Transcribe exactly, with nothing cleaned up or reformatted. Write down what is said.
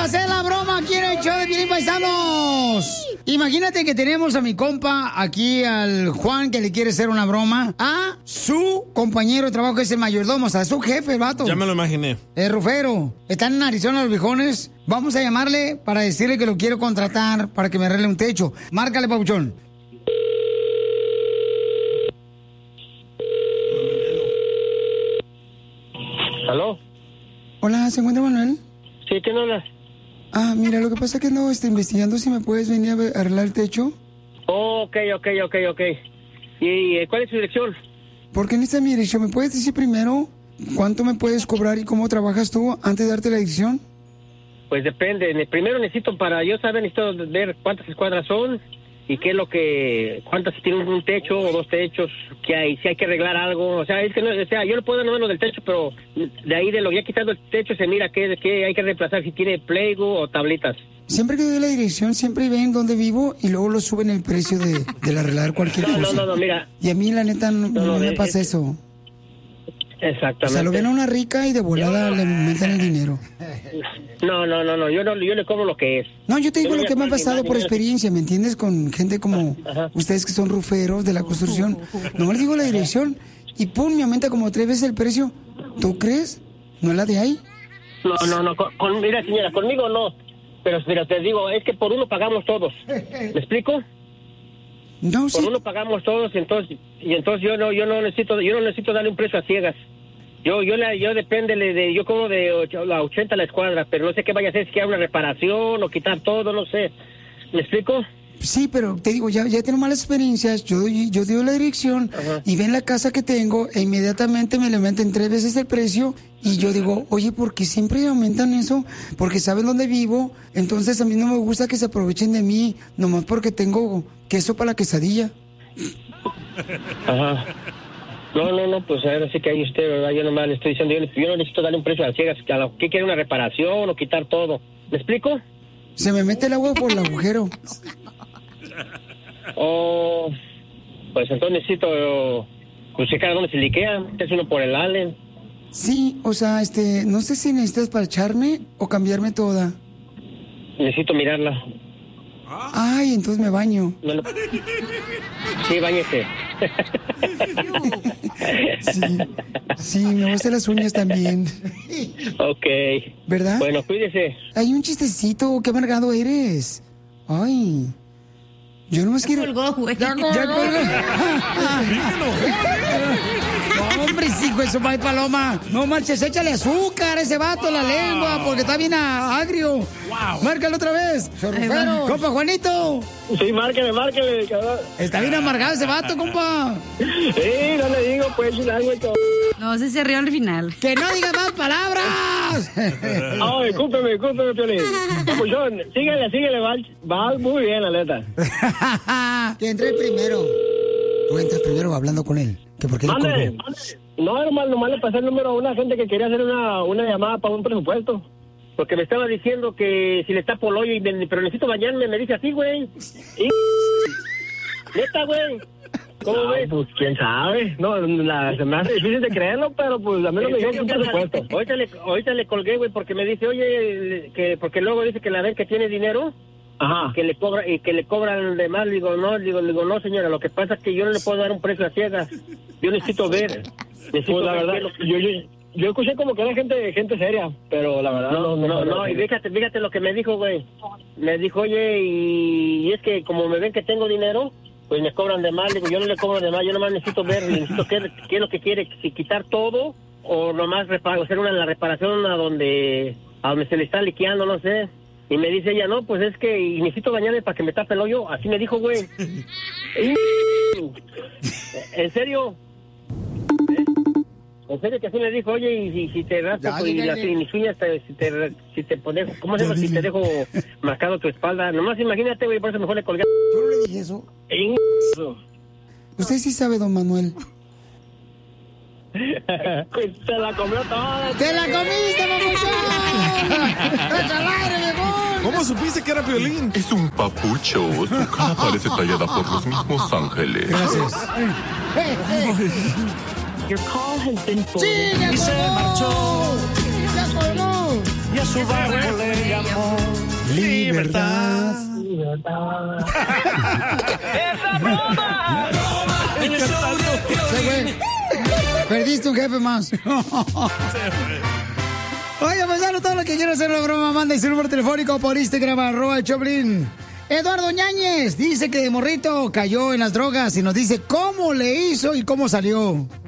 a hacer la broma aquí en el show de Piolín, paisanos. Imagínate que tenemos a mi compa aquí, al Juan, que le quiere hacer una broma a su compañero de trabajo, que es el mayordomo, o sea, su jefe, el vato. Ya me lo imaginé. El rufero. Están en Arizona los viejones. Vamos a llamarle para decirle que lo quiero contratar para que me arregle un techo. Márcale, papuchón. ¿Aló? Hola, ¿se encuentra Manuel? Sí, ¿quién habla? Ah, mira, lo que pasa es que no estoy investigando si me puedes venir a ver- arreglar el techo. Oh, ok, ok, ok, ok. ¿Y eh, cuál es su dirección? Porque en esta mi dirección, ¿me puedes decir primero cuánto me puedes cobrar y cómo trabajas tú antes de darte la dirección? Pues depende. Ne- Primero necesito, para yo saber, necesito ver cuántas escuadras son y qué es lo que, cuántas, si tienen un techo o dos techos, que hay, si hay que arreglar algo. O sea, es que no, o sea, yo le puedo dar lo del techo, pero de ahí, de lo ya quitando el techo, se mira qué, qué hay que reemplazar, si tiene playgo o tablitas. Siempre que doy la dirección, siempre ven dónde vivo y luego lo suben el precio de, de arreglar cualquier No, cosa. no, no, no, mira. Y a mí, la neta, no, No, no no, me es- pasa eso. Exactamente. O sea, lo ven a una rica y de volada le aumentan el dinero. No, no, no, no, yo no, yo le cobro lo que es. No, yo te digo Yo no lo que me ha voy a pasado cobrar por dinero. experiencia, ¿me entiendes? Con gente como Ajá. ustedes que son ruferos de la construcción. Nomás digo la dirección y pum, me aumenta como tres veces el precio. ¿Tú crees? ¿No es la de ahí? No, no, no, con, con- mira, señora, conmigo no. Pero, mira, te digo, es que por uno pagamos todos. ¿Me explico? No, sí. Por uno pagamos todos, y entonces, y entonces yo no, yo no necesito, yo no necesito darle un precio a ciegas. Yo, yo, la, yo depende de, de- yo como de ocho- la ochenta la escuadra, pero no sé qué vaya a hacer, si quiera una reparación o quitar todo, no sé. ¿Me explico? Sí, pero te digo, ya, ya tengo malas experiencias. Yo doy, yo doy la dirección Ajá. y ven la casa que tengo e inmediatamente me le meten tres veces el precio. Y yo digo, oye, ¿por qué siempre aumentan eso? Porque saben dónde vivo. Entonces a mí no me gusta que se aprovechen de mí, nomás porque tengo queso para la quesadilla. Ajá. No, no, no, pues ahora sí que ahí usted, ¿verdad? Yo nomás le estoy diciendo, yo, yo no necesito darle un precio a ciegas, que a lo que quiere una reparación o quitar todo. ¿Me explico? Se me mete el agua por el agujero. O, pues entonces necesito, pues checar dónde se liquea, es uno por el Allen. Sí, o sea, este, no sé si necesitas parcharme o cambiarme toda. Necesito mirarla. Ay, entonces me baño. No, no. Sí, báñese. Sí, sí, me voy a hacer las uñas también. Ok. ¿Verdad? Bueno, cuídese. Hay un chistecito, qué amargado eres. Ay. Yo nomás quiero. colgó, güey. Ya colgó. Ya colgó. No, hombre, sí, hijo de su madre paloma. No marches, échale azúcar a ese vato en la lengua, porque está bien a- agrio. Wow. Márcalo otra vez. Sorrufero. Compa Juanito. Sí, márquele, márquele, cabrón. Está bien amargado ese vato, compa. Sí, no le digo, pues, algo, cabrón. No, se se rió al final. ¡Que no diga más palabras! Ay, discúlpeme, discúlpeme, Piolín. Papuchón, síguele, síguele, va, va muy bien, la neta. Que entre primero. Tú entras primero hablando con él. Que por qué le Mande, colgó. mande. No, nomás, nomás le pasé el número a una gente que quería hacer una, una llamada para un presupuesto. Porque me estaba diciendo que si le tapo el hoyo, y me- pero necesito bañarme, me dice así, güey. Y... Neta, güey. ¿Cómo ves? Pues quién sabe. No, la, se me hace difícil de creerlo, pero pues a mí no me dijeron un presupuesto. Ahorita le, ahorita le colgué, güey, porque me dice, oye, que porque luego dice que la ven que tiene dinero. Ajá. Que le cobra y que le cobran de más. Digo, no, digo, digo, no, señora, lo que pasa es que yo no le puedo dar un precio a ciegas. Yo necesito ver. Necesito Pues la ver verdad, qué es lo que- yo, yo, yo escuché como que era gente gente seria, pero la verdad No, no, no, y fíjate, fíjate lo que me dijo, güey. Me dijo, oye, y, y es que como me ven que tengo dinero, pues me cobran de más. Digo, yo no le cobro de más, yo nomás necesito ver, necesito qué, qué es lo que quiere, si quitar todo o nomás repa- hacer una la reparación a donde, a donde se le está liqueando, no sé. Y me dice ella, no, pues es que y necesito bañarme para que me tape el hoyo. Así me dijo, güey. ¿En serio? ¿Eh? En serio que así me dijo, oye, y si, si te raspo Ya, y dígale. las y mis uñas, te, si te, si te pones, ¿cómo se llama? Si te dejo marcado tu espalda. Nomás imagínate, güey, por eso mejor le colgué. Yo no le dije eso. Usted sí sabe, don Manuel. Se la comió toda. ¡Te la comiste, papuchón! ¡Echa al aire, viejón! ¿Cómo supiste que era Piolín? Es un papucho. Su cara parece tallada por los mismos ángeles. Gracias. Your call has been ¡Sí, ya forwarded. colgó! ¡Ya colgó! y a su barco le llamó Libertad. Libertad. ¡Esa broma! Se fue. Perdiste un jefe más. Oye, pues ya no todo lo que quiero hacer la broma, manda su número telefónico por Instagram, arroba el Choplin. Eduardo Ñañez dice que de morrito cayó en las drogas y nos dice cómo le hizo y cómo salió.